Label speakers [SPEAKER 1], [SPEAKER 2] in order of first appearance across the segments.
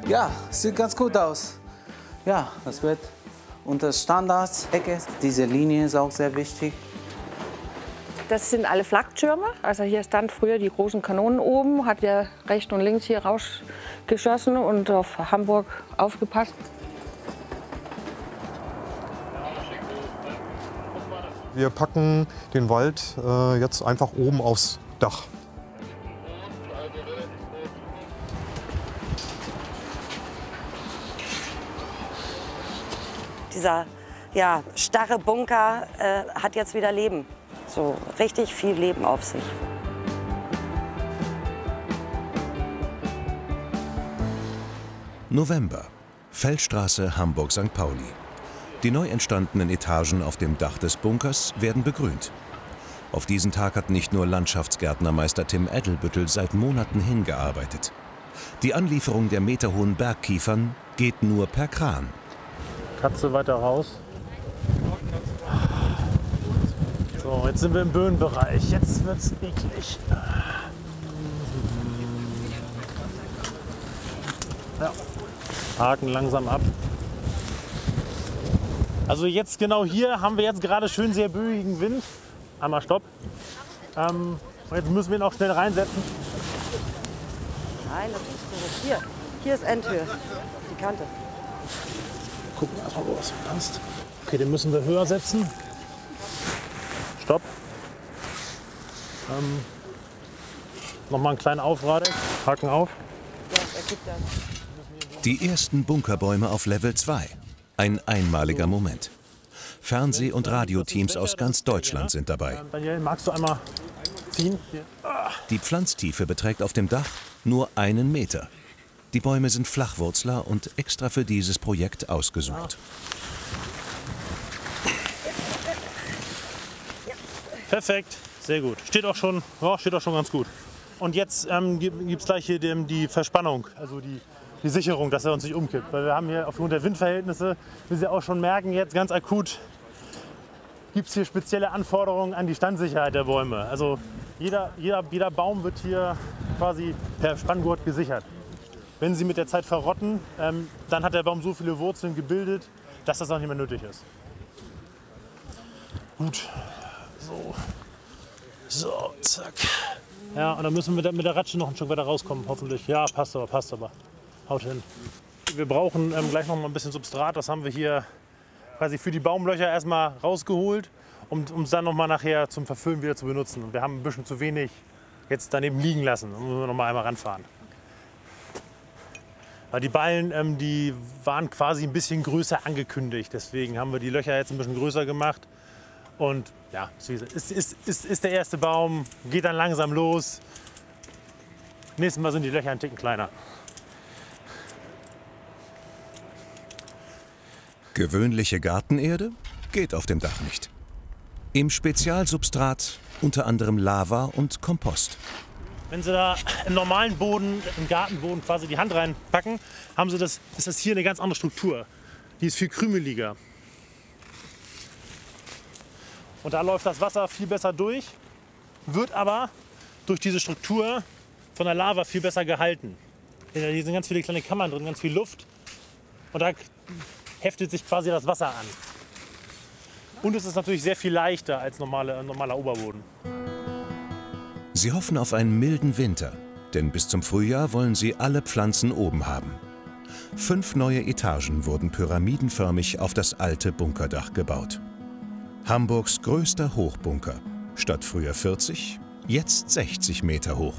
[SPEAKER 1] Ja, sieht ganz gut aus. Ja, das wird unter Standards-Ecke. Diese Linie ist auch sehr wichtig.
[SPEAKER 2] Das sind alle Flaktürme. Also hier stand früher die großen Kanonen oben, hat ja rechts und links hier rausgeschossen und auf Hamburg aufgepasst.
[SPEAKER 3] Wir packen den Wald jetzt einfach oben aufs Dach.
[SPEAKER 4] Dieser starre Bunker hat jetzt wieder Leben. So richtig viel Leben auf sich.
[SPEAKER 5] November. Feldstraße, Hamburg-St. Pauli. Die neu entstandenen Etagen auf dem Dach des Bunkers werden begrünt. Auf diesen Tag hat nicht nur Landschaftsgärtnermeister Tim Edelbüttel seit Monaten hingearbeitet. Die Anlieferung der meterhohen Bergkiefern geht nur per Kran.
[SPEAKER 6] Katze weiter raus. So, jetzt sind wir im Böenbereich. Jetzt wird's eklig. Ja. Haken langsam ab. Also jetzt genau hier haben wir jetzt gerade schön sehr böigen Wind. Einmal Stopp. Und jetzt müssen wir ihn auch schnell reinsetzen.
[SPEAKER 4] Nein, das ist so. Hier ist Endhöhe. Die Kante.
[SPEAKER 6] Gucken wir erstmal, wo das passt. Okay, den müssen wir höher setzen. Stopp. Nochmal einen kleinen Aufradeck. Haken auf.
[SPEAKER 5] Die ersten Bunkerbäume auf Level 2. Ein einmaliger Moment. Fernseh- und Radioteams aus ganz Deutschland sind dabei.
[SPEAKER 6] Daniel, magst du einmal ziehen?
[SPEAKER 5] Die Pflanztiefe beträgt auf dem Dach nur 1 Meter. Die Bäume sind Flachwurzler und extra für dieses Projekt ausgesucht.
[SPEAKER 6] Perfekt, sehr gut. Steht auch schon ganz gut. Und jetzt gibt es gleich hier die Verspannung, also die Sicherung, dass er uns nicht umkippt. Weil wir haben hier aufgrund der Windverhältnisse, wie Sie auch schon merken, jetzt ganz akut gibt es hier spezielle Anforderungen an die Standsicherheit der Bäume. Also jeder Baum wird hier quasi per Spanngurt gesichert. Wenn sie mit der Zeit verrotten, dann hat der Baum so viele Wurzeln gebildet, dass das auch nicht mehr nötig ist. Gut. So, zack. Ja, und dann müssen wir mit der Ratsche noch ein Stück weiter rauskommen, hoffentlich. Ja, passt aber. Haut hin. Wir brauchen gleich noch mal ein bisschen Substrat. Das haben wir hier quasi für die Baumlöcher erstmal rausgeholt, um es dann noch mal nachher zum Verfüllen wieder zu benutzen. Und wir haben ein bisschen zu wenig jetzt daneben liegen lassen. Da müssen wir noch mal einmal ranfahren. Weil die Ballen, die waren quasi ein bisschen größer angekündigt. Deswegen haben wir die Löcher jetzt ein bisschen größer gemacht. Und ja, ist der erste Baum, geht dann langsam los. Nächstes Mal sind die Löcher ein Ticken kleiner.
[SPEAKER 5] Gewöhnliche Gartenerde geht auf dem Dach nicht. Im Spezialsubstrat unter anderem Lava und Kompost.
[SPEAKER 6] Wenn Sie da im normalen Boden, im Gartenboden quasi die Hand reinpacken, ist das hier eine ganz andere Struktur. Die ist viel krümeliger. Und da läuft das Wasser viel besser durch, wird aber durch diese Struktur von der Lava viel besser gehalten. Hier sind ganz viele kleine Kammern drin, ganz viel Luft. Und da heftet sich quasi das Wasser an. Und es ist natürlich sehr viel leichter als normaler Oberboden.
[SPEAKER 5] Sie hoffen auf einen milden Winter, denn bis zum Frühjahr wollen sie alle Pflanzen oben haben. 5 neue Etagen wurden pyramidenförmig auf das alte Bunkerdach gebaut. Hamburgs größter Hochbunker, statt früher 40, jetzt 60 Meter hoch.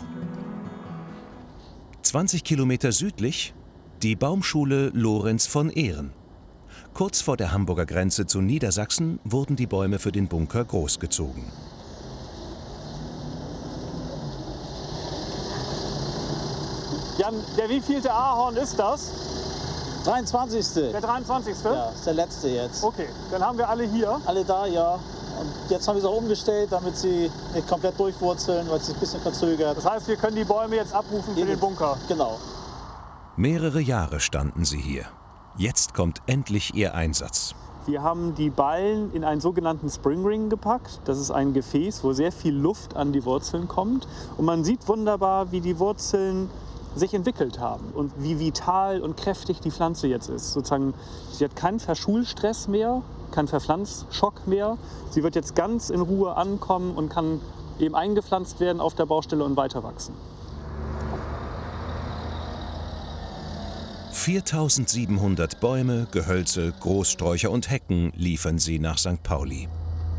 [SPEAKER 5] 20 Kilometer südlich die Baumschule Lorenz von Ehren. Kurz vor der Hamburger Grenze zu Niedersachsen wurden die Bäume für den Bunker großgezogen.
[SPEAKER 6] Jan, der wievielte Ahorn ist das?
[SPEAKER 7] 23.
[SPEAKER 6] Der 23.
[SPEAKER 7] Ja, ist der letzte jetzt.
[SPEAKER 6] Okay, dann haben wir alle hier.
[SPEAKER 7] Alle da, ja. Und jetzt haben wir es auch umgestellt, damit sie nicht komplett durchwurzeln, weil es sich ein bisschen verzögert.
[SPEAKER 6] Das heißt, wir können die Bäume jetzt abrufen für den Bunker.
[SPEAKER 7] Genau.
[SPEAKER 5] Mehrere Jahre standen sie hier. Jetzt kommt endlich ihr Einsatz.
[SPEAKER 8] Wir haben die Ballen in einen sogenannten Spring Ring gepackt. Das ist ein Gefäß, wo sehr viel Luft an die Wurzeln kommt. Und man sieht wunderbar, wie die Wurzeln sich entwickelt haben und wie vital und kräftig die Pflanze jetzt ist. Sozusagen, sie hat keinen Verschulstress mehr, keinen Verpflanzschock mehr. Sie wird jetzt ganz in Ruhe ankommen und kann eben eingepflanzt werden auf der Baustelle und weiter wachsen.
[SPEAKER 5] 4.700 Bäume, Gehölze, Großsträucher und Hecken liefern sie nach St. Pauli.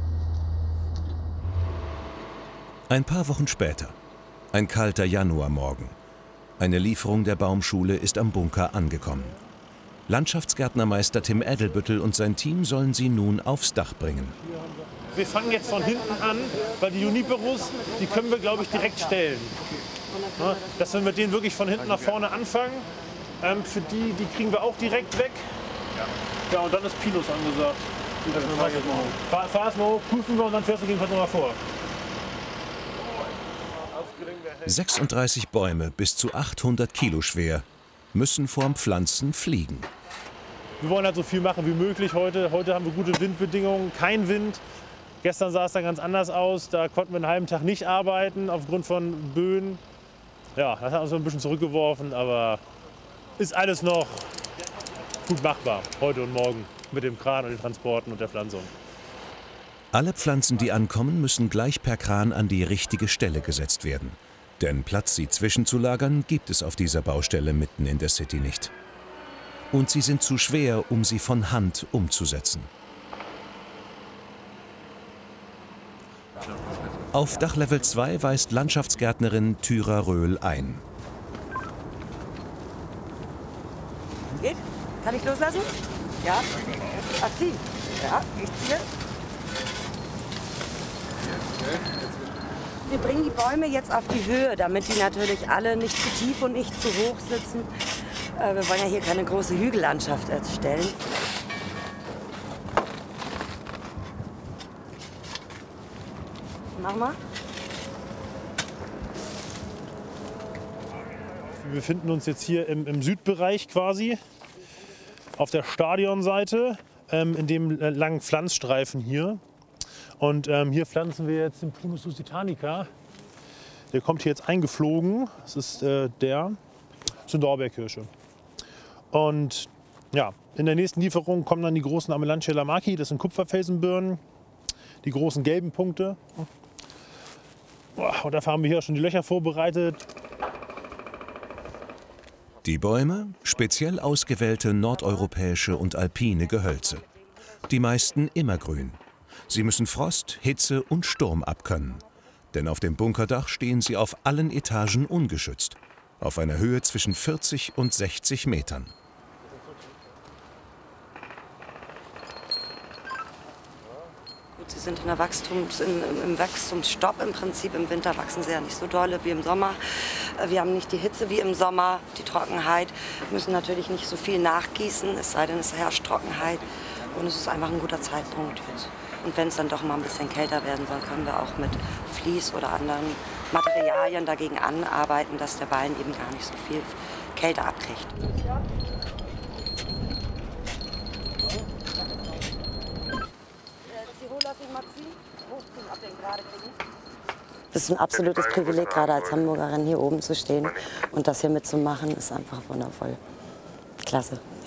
[SPEAKER 5] Ein paar Wochen später. Ein kalter Januarmorgen. Eine Lieferung der Baumschule ist am Bunker angekommen. Landschaftsgärtnermeister Tim Edelbüttel und sein Team sollen sie nun aufs Dach bringen.
[SPEAKER 6] Wir fangen jetzt von hinten an, weil die Juniperus, die können wir, glaube ich, direkt stellen. Ja, dass wir mit denen wirklich von hinten nach vorne anfangen. Für die kriegen wir auch direkt weg. Ja, und dann ist Pinus angesagt. Fahr es mal hoch, prüfen wir und dann fährst du jedenfalls nochmal vor.
[SPEAKER 5] 36 Bäume, bis zu 800 Kilo schwer, müssen vorm Pflanzen fliegen.
[SPEAKER 6] Wir wollen halt so viel machen wie möglich heute. Heute haben wir gute Windbedingungen, kein Wind. Gestern sah es dann ganz anders aus. Da konnten wir einen halben Tag nicht arbeiten aufgrund von Böen. Ja, das hat uns ein bisschen zurückgeworfen, aber ist alles noch gut machbar, heute und morgen, mit dem Kran und den Transporten und der Pflanzung.
[SPEAKER 5] Alle Pflanzen, die ankommen, müssen gleich per Kran an die richtige Stelle gesetzt werden. Denn Platz, sie zwischenzulagern, gibt es auf dieser Baustelle mitten in der City nicht. Und sie sind zu schwer, um sie von Hand umzusetzen. Auf Dachlevel 2 weist Landschaftsgärtnerin Thyra Röhl ein.
[SPEAKER 4] Geht? Kann ich loslassen? Ja. Ach, ziehen. Ja, ich ziehe. Wir bringen die Bäume jetzt auf die Höhe, damit die natürlich alle nicht zu tief und nicht zu hoch sitzen. Wir wollen ja hier keine große Hügellandschaft erstellen. Mach mal.
[SPEAKER 6] Wir befinden uns jetzt hier im Südbereich quasi, auf der Stadionseite, in dem langen Pflanzstreifen hier. Und hier pflanzen wir jetzt den Prunus lusitanica. Der kommt hier jetzt eingeflogen. Das ist das ist eine Lorbeerkirsche. Und ja, in der nächsten Lieferung kommen dann die großen Amelanchier lamaki. Das sind Kupferfelsenbirnen, die großen gelben Punkte. Und dafür haben wir hier schon die Löcher vorbereitet.
[SPEAKER 5] Die Bäume, speziell ausgewählte nordeuropäische und alpine Gehölze. Die meisten immergrün. Sie müssen Frost, Hitze und Sturm abkönnen. Denn auf dem Bunkerdach stehen sie auf allen Etagen ungeschützt. Auf einer Höhe zwischen 40 und 60 Metern.
[SPEAKER 4] Gut, sie sind im Wachstumsstopp im Prinzip. Im Winter wachsen sie ja nicht so dolle wie im Sommer. Wir haben nicht die Hitze wie im Sommer, die Trockenheit. Wir müssen natürlich nicht so viel nachgießen, es sei denn, es herrscht Trockenheit. Und es ist einfach ein guter Zeitpunkt jetzt. Und wenn es dann doch mal ein bisschen kälter werden soll, können wir auch mit Vlies oder anderen Materialien dagegen anarbeiten, dass der Ballen eben gar nicht so viel Kälte abkriegt. Das ist ein absolutes Privileg, gerade als Hamburgerin hier oben zu stehen und das hier mitzumachen, ist einfach wundervoll. Klasse.